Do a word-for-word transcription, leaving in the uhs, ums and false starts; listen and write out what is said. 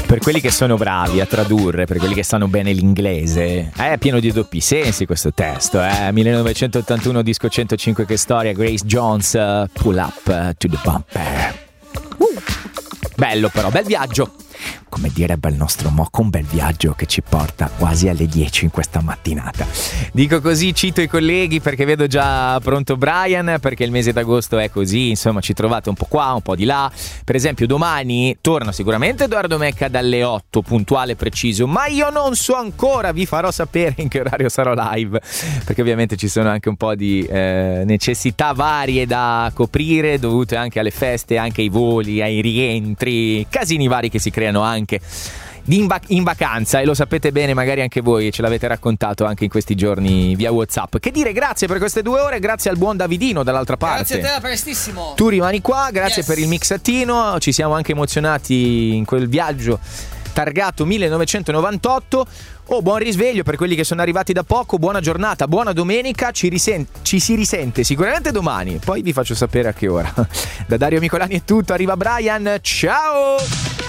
Per quelli che sono bravi a tradurre, per quelli che sanno bene l'inglese, è pieno di doppi sensi questo testo, eh? millenovecentottantuno, disco centocinque, che storia, Grace Jones, uh, Pull Up uh, to the Bumper. Uh, bello però, bel viaggio. Come direbbe il nostro Mocco, un bel viaggio che ci porta quasi alle dieci in questa mattinata. Dico così, cito i colleghi perché vedo già pronto Brian, perché il mese d'agosto è così, insomma ci trovate un po' qua, un po' di là. Per esempio domani torna sicuramente Edoardo Mecca dalle otto, puntuale e preciso, ma io non so ancora, vi farò sapere in che orario sarò live, perché ovviamente ci sono anche un po' di eh, necessità varie da coprire, dovute anche alle feste, anche ai voli, ai rientri, casini vari che si creano anche in, vac- in vacanza, e lo sapete bene magari anche voi, ce l'avete raccontato anche in questi giorni via WhatsApp. Che dire, grazie per queste due ore, grazie al buon Davidino dall'altra parte. Grazie a te, a prestissimo. Tu rimani qua, grazie Yes. per il mixatino, ci siamo anche emozionati in quel viaggio targato millenovecentonovantotto. Oh, buon risveglio per quelli che sono arrivati da poco, buona giornata, buona domenica, ci, risen- ci si risente sicuramente domani, poi vi faccio sapere a che ora. Da Dario Micolani è tutto, arriva Brian, ciao!